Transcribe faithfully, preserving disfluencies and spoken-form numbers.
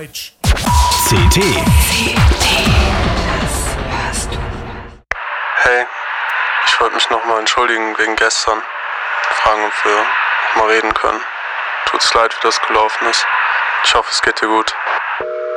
Deutsch. C T. Hey, ich wollte mich nochmal entschuldigen wegen gestern. Fragen, ob wir nochmal reden können. Tut's leid, wie das gelaufen ist. Ich hoffe, es geht dir gut.